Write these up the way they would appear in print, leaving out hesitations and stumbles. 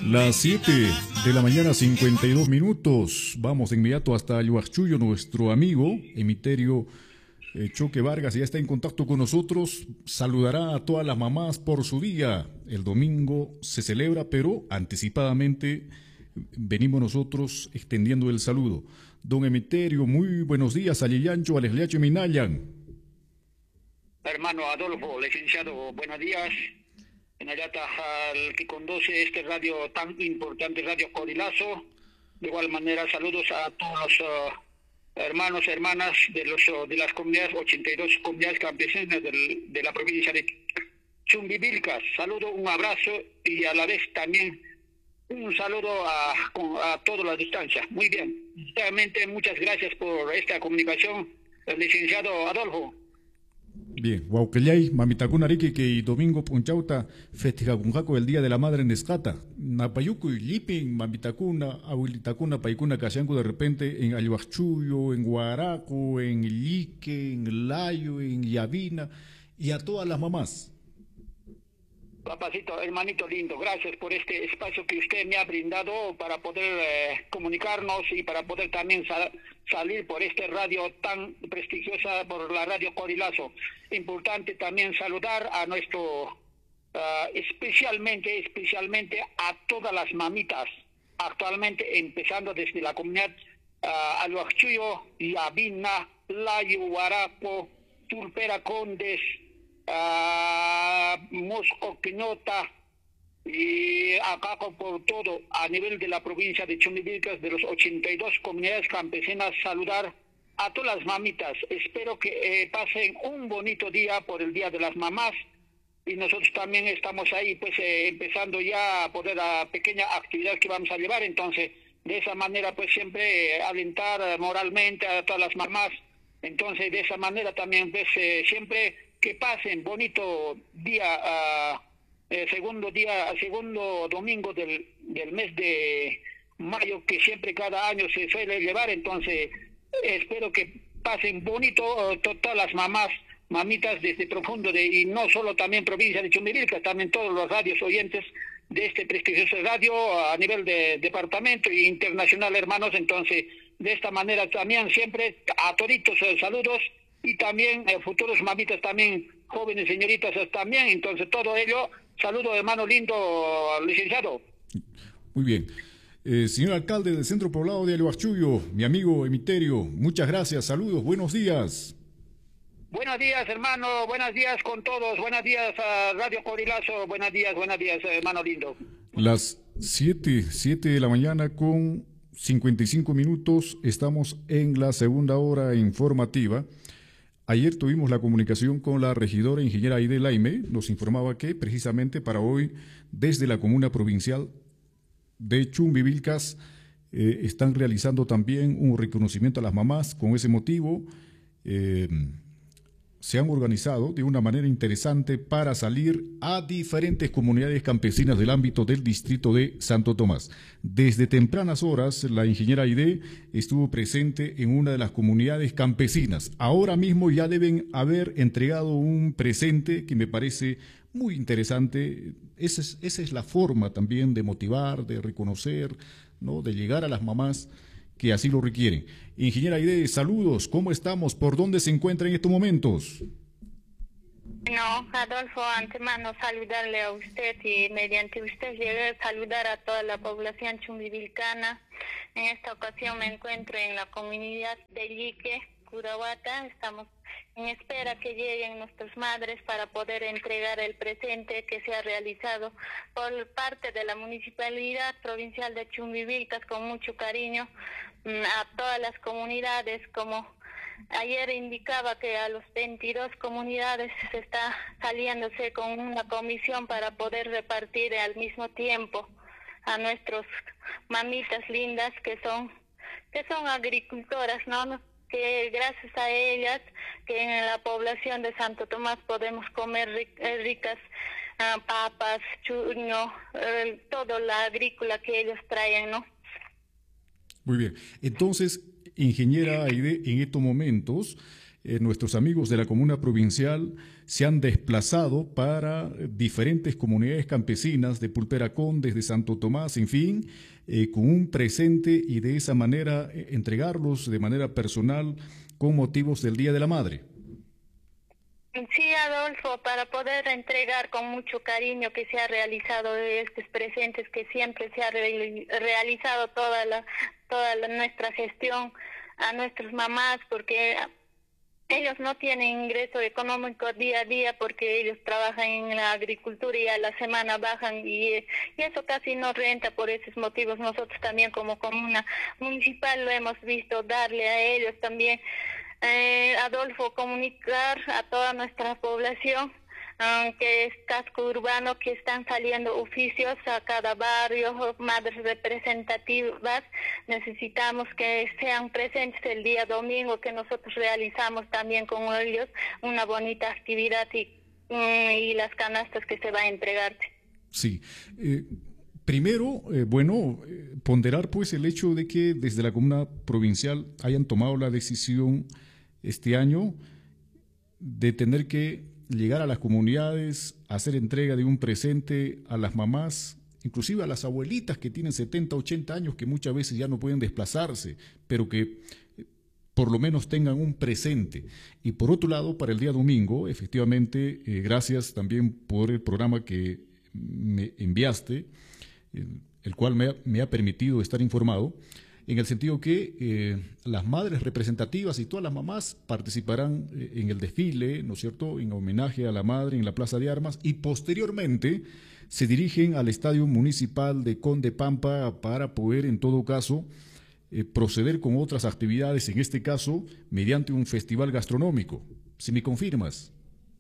Las 7 de la mañana, 52 minutos. Vamos de inmediato hasta Ayuachullo. Nuestro amigo Emiterio Choque Vargas ya está en contacto con nosotros. Saludará a todas las mamás por su día. El domingo se celebra, pero anticipadamente venimos nosotros extendiendo el saludo. Don Emiterio, muy buenos días. Aliyancho, Alesliacho y Minayan. Hermano Adolfo, licenciado, buenos días. En Ayata, al que conduce este radio tan importante, Radio Corilazo. De igual manera, saludos a todos los hermanos, hermanas de las comunidades, 82 comunidades campesinas de la provincia de Chumbivilcas. Saludo, un abrazo y a la vez también un saludo a toda la distancia. Muy bien. Realmente muchas gracias por esta comunicación, el licenciado Adolfo. Bien, Huauquellay, Mamitacuna Rique, que domingo Punchauta festeja Cunjaco el Día de la Madre en Escata. Napayuco y Lipin, Mamitacuna, Abuelitacuna, Paicuna, Cayanco, de repente en Ayuachullo, en Guaraco, en Lique, en Layo, en Yavina, y a todas las mamás. Papacito, hermanito lindo, gracias por este espacio que usted me ha brindado para poder comunicarnos y para poder también salir por este radio tan prestigiosa, por la Radio Corilazo. Importante también saludar a nuestro, especialmente a todas las mamitas, actualmente empezando desde la comunidad Ayuachullo, Yavina, Layo, Guaraco, Tulpera Condes, Mosco, Quinota y acá por todo a nivel de la provincia de Chumbivilcas, de los 82 comunidades campesinas, saludar a todas las mamitas. Espero que pasen un bonito día por el Día de las Mamás y nosotros también estamos ahí pues empezando ya a poder la pequeña actividad que vamos a llevar. Entonces de esa manera pues siempre alentar moralmente a todas las mamás. Entonces de esa manera también pues siempre que pasen bonito día, segundo domingo del mes de mayo, que siempre cada año se suele llevar. Entonces espero que pasen bonito todas las mamitas desde profundo y no solo también provincia de Chumbivilcas, también todos los radios oyentes de este prestigioso radio a nivel de departamento e internacional, hermanos. Entonces de esta manera también siempre a toditos saludos. Y también futuros mamitas, también jóvenes señoritas también. Entonces todo ello, saludo hermano lindo, licenciado. Muy bien. Señor alcalde del centro poblado de Ayuachullo, mi amigo Emiterio, muchas gracias, saludos, buenos días. Buenos días, hermano, buenos días con todos, buenos días a Radio Corilazo, buenos días, hermano lindo. Las 7 de la mañana con 55 minutos, estamos en la segunda hora informativa. Ayer tuvimos la comunicación con la regidora ingeniera Aide Laime. Nos informaba que precisamente para hoy, desde la comuna provincial de Chumbivilcas, están realizando también un reconocimiento a las mamás. Con ese motivo, se han organizado de una manera interesante para salir a diferentes comunidades campesinas del ámbito del distrito de Santo Tomás. Desde tempranas horas, la ingeniera Aide estuvo presente en una de las comunidades campesinas. Ahora mismo ya deben haber entregado un presente que me parece muy interesante. Esa es la forma también de motivar, de reconocer, ¿no?, de llegar a las mamás que así lo requieren. Ingeniera Aide, saludos, ¿cómo estamos? ¿Por dónde se encuentra en estos momentos? No, Adolfo, antemano saludarle a usted y mediante usted llegar a saludar a toda la población chumbivilcana. En esta ocasión me encuentro en la comunidad de Lique, Curahuata. Estamos en espera que lleguen nuestras madres para poder entregar el presente que se ha realizado por parte de la Municipalidad Provincial de Chumbivilcas con mucho cariño a todas las comunidades. Como ayer indicaba que a los 22 comunidades se está saliéndose con una comisión para poder repartir al mismo tiempo a nuestros mamitas lindas que son agricultoras, ¿no? Que gracias a ellas, que en la población de Santo Tomás podemos comer ricas papas, chuño, todo la agrícola que ellos traen, ¿no? Muy bien. Entonces, ingeniera Aide, en estos momentos nuestros amigos de la comuna provincial se han desplazado para diferentes comunidades campesinas de Pulperacón, desde Santo Tomás, en fin, con un presente y de esa manera entregarlos de manera personal con motivos del Día de la Madre. Sí, Adolfo, para poder entregar con mucho cariño que se ha realizado estos presentes, que siempre se ha realizado nuestra gestión a nuestras mamás, porque ellos no tienen ingreso económico día a día porque ellos trabajan en la agricultura y a la semana bajan y eso casi no renta. Por esos motivos nosotros también como comuna municipal lo hemos visto darle a ellos también. Adolfo, comunicar a toda nuestra población que es casco urbano, que están saliendo oficios a cada barrio, madres representativas. Necesitamos que sean presentes el día domingo, que nosotros realizamos también con ellos una bonita actividad y las canastas que se va a entregar. Sí. Primero, ponderar pues el hecho de que desde la comuna provincial hayan tomado la decisión este año de tener que llegar a las comunidades, hacer entrega de un presente a las mamás, inclusive a las abuelitas que tienen 70, 80 años, que muchas veces ya no pueden desplazarse, pero que por lo menos tengan un presente. Y por otro lado, para el día domingo, efectivamente, gracias también por el programa que me enviaste, el cual me ha permitido estar informado, en el sentido que las madres representativas y todas las mamás participarán en el desfile, ¿no es cierto?, en homenaje a la madre en la Plaza de Armas, y posteriormente se dirigen al Estadio Municipal de Conde Pampa para poder, en todo caso, proceder con otras actividades, en este caso, mediante un festival gastronómico. ¿Si me confirmas?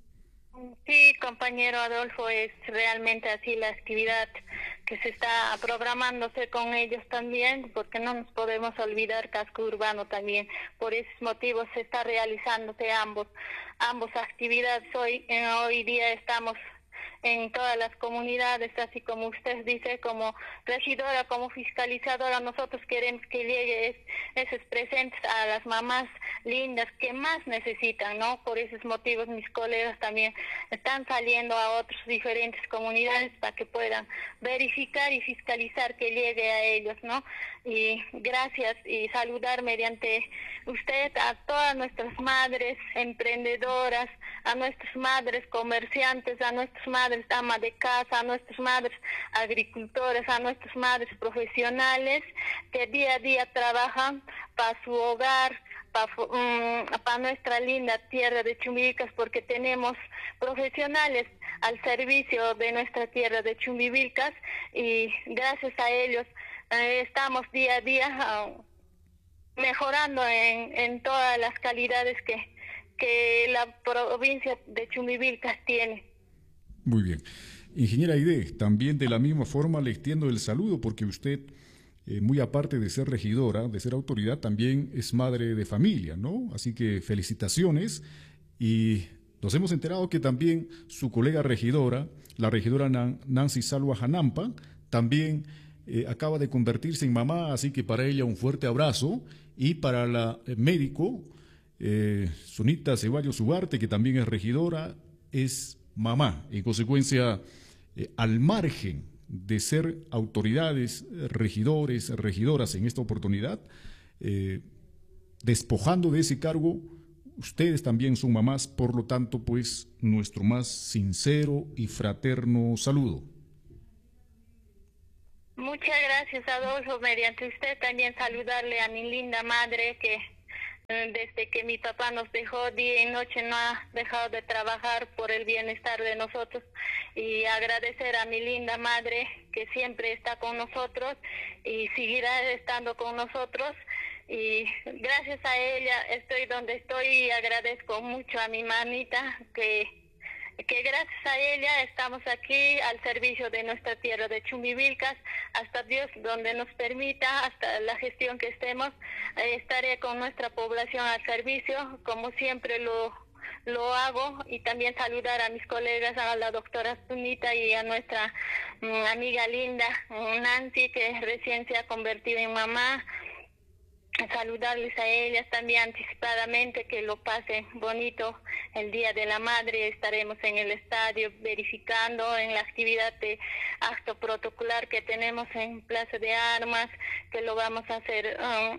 Sí, compañero Adolfo, es realmente así la actividad que se está programándose con ellos también, porque no nos podemos olvidar casco urbano también. Por esos motivos se está realizándose ambos actividades. Hoy día estamos en todas las comunidades, así como usted dice, como regidora, como fiscalizadora, nosotros queremos que llegue esos presentes a las mamás lindas que más necesitan, ¿no? Por esos motivos mis colegas también están saliendo a otras diferentes comunidades para que puedan verificar y fiscalizar que llegue a ellos, ¿no? Y gracias y saludar mediante usted a todas nuestras madres emprendedoras, a nuestras madres comerciantes, a nuestras madres amas de casa, a nuestras madres agricultoras, a nuestras madres profesionales que día a día trabajan para su hogar, para nuestra linda tierra de Chumbivilcas, porque tenemos profesionales al servicio de nuestra tierra de Chumbivilcas y gracias a ellos estamos día a día mejorando en todas las calidades que la provincia de Chumbivilcas tiene. Muy bien. Ingeniera Aide, también de la misma forma le extiendo el saludo porque usted, muy aparte de ser regidora, de ser autoridad, también es madre de familia, ¿no? Así que felicitaciones y nos hemos enterado que también su colega regidora, la regidora Nancy Salwa Janampa, también acaba de convertirse en mamá, así que para ella un fuerte abrazo y para la médico Sunita Ceballos Ugarte, que también es regidora, es mamá. En consecuencia, al margen de ser autoridades, regidores, regidoras en esta oportunidad, despojando de ese cargo, ustedes también son mamás, por lo tanto, pues, nuestro más sincero y fraterno saludo. Muchas gracias, Adolfo. Mediante usted también saludarle a mi linda madre que desde que mi papá nos dejó día y noche no ha dejado de trabajar por el bienestar de nosotros y agradecer a mi linda madre que siempre está con nosotros y seguirá estando con nosotros y gracias a ella estoy donde estoy y agradezco mucho a mi mamita que gracias a ella estamos aquí al servicio de nuestra tierra de Chumbivilcas, hasta Dios donde nos permita, hasta la gestión que estemos, estaré con nuestra población al servicio, como siempre lo hago, y también saludar a mis colegas, a la doctora Sunita y a nuestra amiga linda Nancy, que recién se ha convertido en mamá, saludarles a ellas también anticipadamente, que lo pasen bonito el Día de la Madre. Estaremos en el estadio verificando en la actividad de acto protocolar que tenemos en Plaza de Armas, que lo vamos a hacer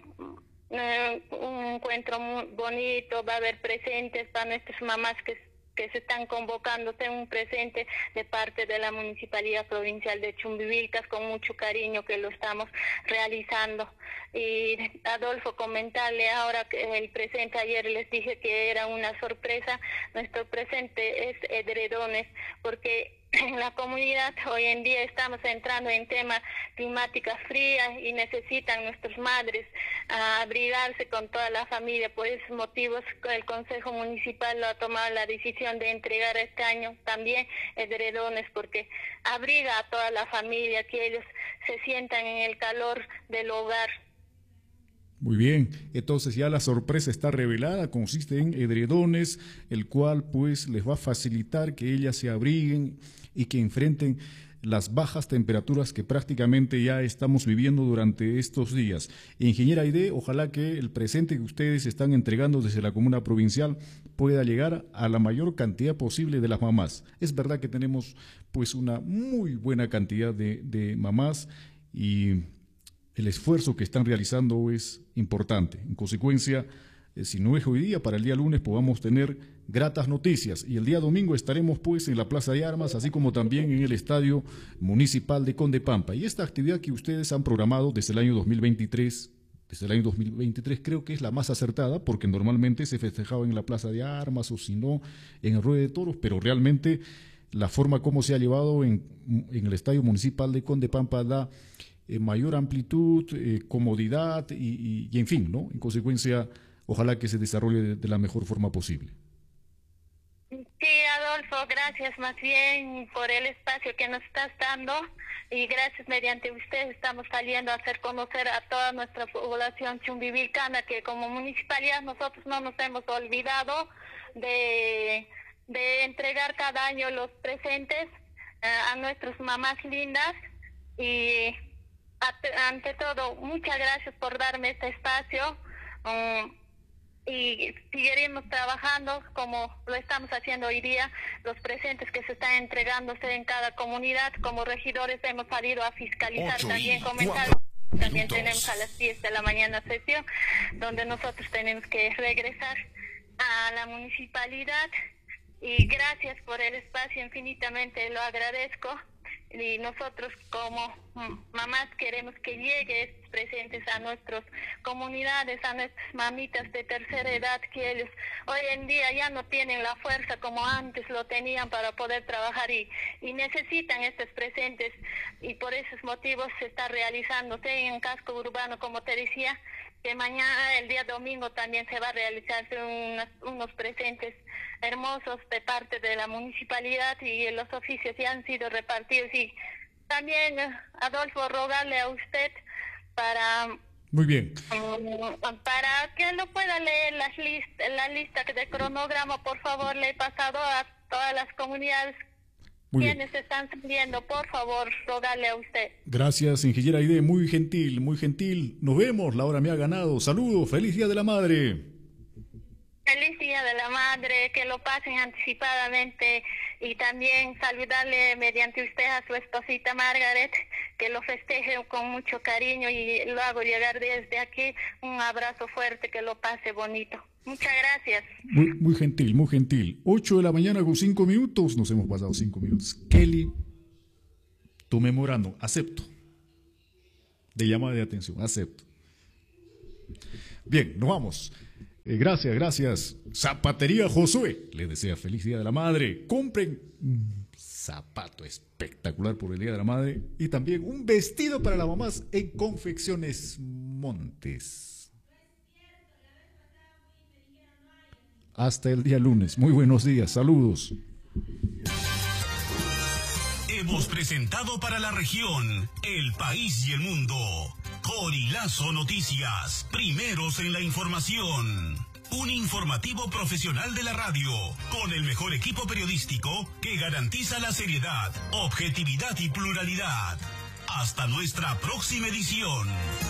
un encuentro muy bonito. Va a haber presentes para nuestras mamás que se están convocando, un presente de parte de la Municipalidad Provincial de Chumbivilcas, con mucho cariño que lo estamos realizando. Y Adolfo, comentarle ahora que el presente, ayer les dije que era una sorpresa, nuestro presente es edredones, porque en la comunidad hoy en día estamos entrando en temas climática fría y necesitan nuestras madres abrigarse con toda la familia. Por esos motivos el Consejo Municipal lo ha tomado la decisión de entregar este año también edredones, porque abriga a toda la familia, que ellos se sientan en el calor del hogar. Muy bien, entonces ya la sorpresa está revelada, consiste en edredones, el cual pues les va a facilitar que ellas se abriguen y que enfrenten las bajas temperaturas que prácticamente ya estamos viviendo durante estos días. Ingeniera Aide, ojalá que el presente que ustedes están entregando desde la comuna provincial pueda llegar a la mayor cantidad posible de las mamás. Es verdad que tenemos pues una muy buena cantidad de mamás y el esfuerzo que están realizando es importante. En consecuencia, si no es hoy día, para el día lunes podamos tener gratas noticias. Y el día domingo estaremos pues en la Plaza de Armas, así como también en el Estadio Municipal de Condepampa. Y esta actividad que ustedes han programado desde el año 2023, creo que es la más acertada, porque normalmente se festejaba en la Plaza de Armas o si no en el Ruedo de Toros, pero realmente la forma como se ha llevado en el Estadio Municipal de Condepampa da mayor amplitud, comodidad y en fin, ¿no? En consecuencia, ojalá que se desarrolle de la mejor forma posible. Sí, Adolfo, gracias más bien por el espacio que nos estás dando, y gracias, mediante ustedes estamos saliendo a hacer conocer a toda nuestra población chumbivilcana que como municipalidad nosotros no nos hemos olvidado de entregar cada año los presentes a nuestras mamás lindas. Y ante todo, muchas gracias por darme este espacio, y seguiremos trabajando como lo estamos haciendo hoy día. Los presentes que se están entregándose en cada comunidad, como regidores hemos salido a fiscalizar, también comentar. También tenemos a las 10 de la mañana sesión, donde nosotros tenemos que regresar a la municipalidad. Y gracias por el espacio, infinitamente lo agradezco. Y nosotros como mamás queremos que llegue estos presentes a nuestras comunidades, a nuestras mamitas de tercera edad, que ellos hoy en día ya no tienen la fuerza como antes lo tenían para poder trabajar y necesitan estos presentes, y por esos motivos se está realizándose en el casco urbano, como te decía, que mañana, el día domingo, también se va a realizar unos presentes hermosos de parte de la municipalidad, y los oficios ya han sido repartidos. Y también, Adolfo, rogarle a usted para... Muy bien. Para que lo pueda leer la lista de cronograma, por favor, le he pasado a todas las comunidades. Muy quienes bien están saliendo, por favor, rogarle a usted. Gracias, ingeniera Aide, muy gentil, muy gentil. Nos vemos, la hora me ha ganado. Saludos, feliz Día de la Madre. Feliz Día de la Madre, que lo pasen anticipadamente, y también saludarle mediante usted a su esposita Margaret, que lo festeje con mucho cariño, y lo hago llegar desde aquí un abrazo fuerte, que lo pase bonito. Muchas gracias. Muy gentil, muy gentil. 8 de la mañana con 5 minutos, nos hemos pasado 5 minutos. Kelly, tu memorando, acepto. De llamada de atención, acepto. Bien, nos vamos. Gracias. Zapatería Josué le desea feliz Día de la Madre. Compren un zapato espectacular por el Día de la Madre y también un vestido para las mamás en Confecciones Montes. Hasta el día lunes. Muy buenos días. Saludos. Hemos presentado para la región, el país y el mundo. Corilazo Noticias, primeros en la información. Un informativo profesional de la radio, con el mejor equipo periodístico que garantiza la seriedad, objetividad y pluralidad. Hasta nuestra próxima edición.